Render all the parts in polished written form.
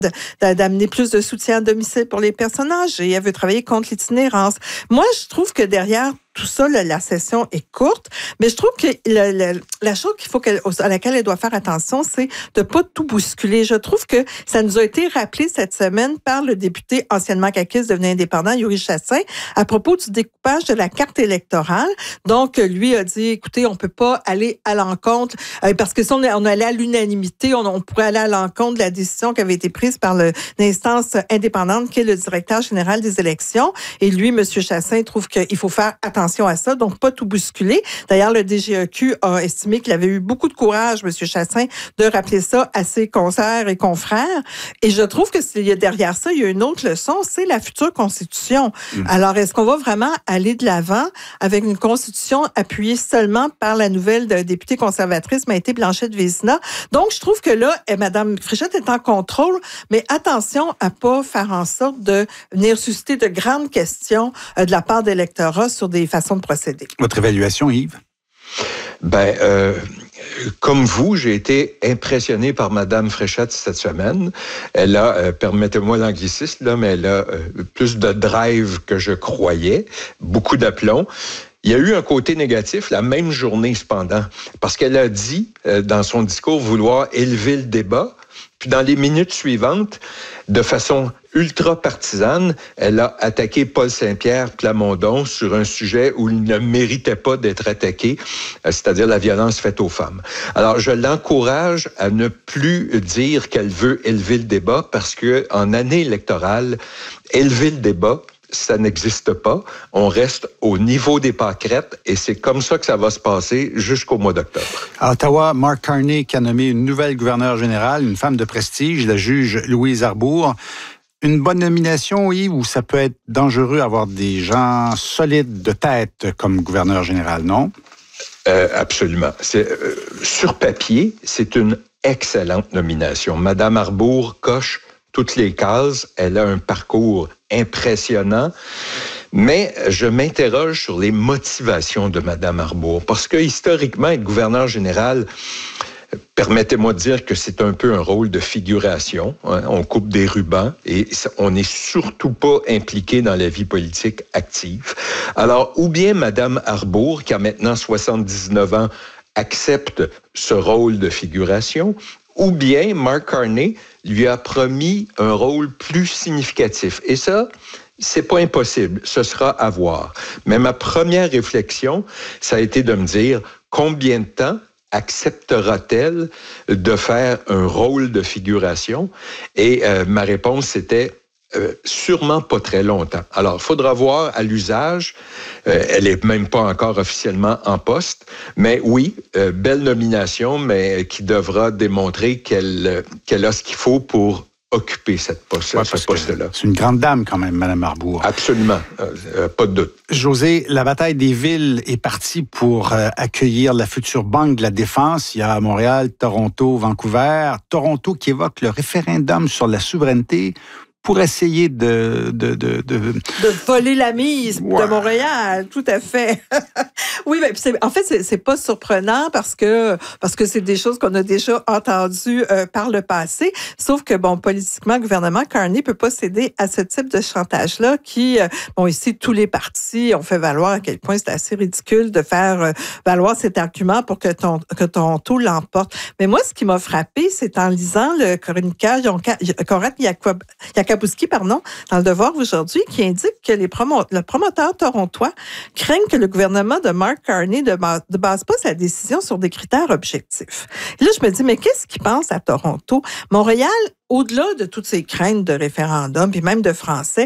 d'amener plus de soutien à domicile pour les personnes âgées. Elle veut travailler contre l'itinérance. Moi, je trouve que derrière tout ça, la session est courte, mais je trouve que la chose à laquelle elle doit faire attention, c'est de pas tout bousculer. Je trouve que ça nous a été rappelé cette semaine par le député anciennement caquiste devenu indépendant, Yuri Chassin, à propos du découpage de la carte électorale. Donc, lui a dit, écoutez, on peut pas aller à l'encontre, parce que si on allait à l'unanimité, on pourrait aller à l'encontre de la décision qui avait été prise par l'instance indépendante qui est le directeur général des élections. Et lui, M. Chassin, trouve qu'il faut faire attention à ça, donc pas tout bousculer. D'ailleurs, le DGEQ a estimé qu'il avait eu beaucoup de courage, M. Chassin, de rappeler ça à ses consoeurs et confrères. Et je trouve que derrière ça, il y a une autre leçon, c'est la future Constitution. Alors, est-ce qu'on va vraiment aller de l'avant avec une Constitution appuyée seulement par la nouvelle députée conservatrice Maïté Blanchette-Vézina? Donc, je trouve que là, Mme Fréchette est en contrôle, mais attention à pas faire en sorte de venir susciter de grandes questions de la part de l'électorat sur des façons de procéder. Votre évaluation, Yves? Comme vous, j'ai été impressionné par Mme Fréchette cette semaine. Elle a, permettez-moi l'anglicisme, là, mais elle a plus de drive que je croyais, beaucoup d'aplomb. Il y a eu un côté négatif la même journée, cependant, parce qu'elle a dit, dans son discours, vouloir élever le débat. Puis dans les minutes suivantes, de façon ultra partisane, elle a attaqué Paul Saint-Pierre Plamondon sur un sujet où il ne méritait pas d'être attaqué, c'est-à-dire la violence faite aux femmes. Alors, je l'encourage à ne plus dire qu'elle veut élever le débat parce que en année électorale, élever le débat, ça n'existe pas. On reste au niveau des pâquerettes et c'est comme ça que ça va se passer jusqu'au mois d'octobre. À Ottawa, Mark Carney qui a nommé une nouvelle gouverneure générale, une femme de prestige, la juge Louise Arbour. Une bonne nomination, Yves, où ça peut être dangereux avoir des gens solides de tête comme gouverneur général, non? Absolument. Sur papier, c'est une excellente nomination. Madame Arbour coche toutes les cases. Elle a un parcours impressionnant. Mais je m'interroge sur les motivations de Mme Arbour. Parce que, historiquement, être gouverneur général, permettez-moi de dire que c'est un peu un rôle de figuration. Hein? On coupe des rubans et on n'est surtout pas impliqué dans la vie politique active. Alors, ou bien Mme Arbour, qui a maintenant 79 ans, accepte ce rôle de figuration, ou bien Mark Carney lui a promis un rôle plus significatif. Et ça, c'est pas impossible. Ce sera à voir. Mais ma première réflexion, ça a été de me dire combien de temps acceptera-t-elle de faire un rôle de figuration? Et ma réponse, c'était sûrement pas très longtemps. Alors, il faudra voir à l'usage. Elle est même pas encore officiellement en poste. Mais oui, belle nomination, mais qui devra démontrer qu'elle a ce qu'il faut pour occuper ce poste-là. C'est une grande dame quand même, Mme Arbour. Absolument, pas de doute. José, la bataille des villes est partie pour accueillir la future Banque de la Défense. Il y a Montréal, Toronto, Vancouver. Toronto qui évoque le référendum sur la souveraineté pour essayer de voler la mise de Montréal, tout à fait. Oui, mais en fait, c'est pas surprenant parce que c'est des choses qu'on a déjà entendues par le passé. Sauf que, bon, politiquement, le gouvernement Carney peut pas céder à ce type de chantage-là qui, ici, tous les partis ont fait valoir à quel point c'est assez ridicule de faire valoir cet argument pour que Toronto l'emporte. Mais moi, ce qui m'a frappé, c'est en lisant le communiqué Conrad Yakubowski, dans Le Devoir aujourd'hui, qui indique que le promoteur torontois craignent que le gouvernement de Mark Carney ne base pas sa décision sur des critères objectifs. Et là, je me dis, mais qu'est-ce qu'ils pensent à Toronto? Montréal, au-delà de toutes ces craintes de référendum, puis même de français,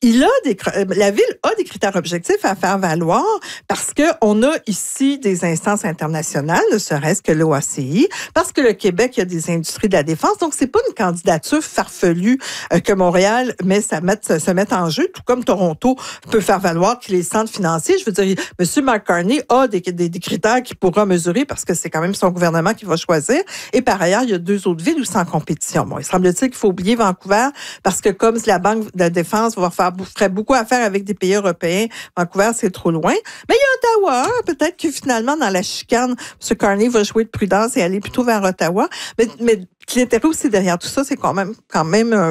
la ville a des critères objectifs à faire valoir parce qu'on a ici des instances internationales, ne serait-ce que l'OACI, parce que le Québec a des industries de la défense. Donc, c'est pas une candidature farfelue que Montréal se met en jeu, tout comme Toronto peut faire valoir qu'il est le centre financier. Je veux dire, M. Mark Carney a des critères qu'il pourra mesurer parce que c'est quand même son gouvernement qui va choisir. Et par ailleurs, il y a 2 autres villes où c'est en compétition. Bon, il semble semble-t-il qu'il faut oublier Vancouver parce que comme la Banque de défense ferait beaucoup affaire avec des pays européens, Vancouver, c'est trop loin. Mais il y a Ottawa. Peut-être que finalement, dans la chicane, M. Carney va jouer de prudence et aller plutôt vers Ottawa. Mais l'intérêt aussi derrière tout ça, c'est quand même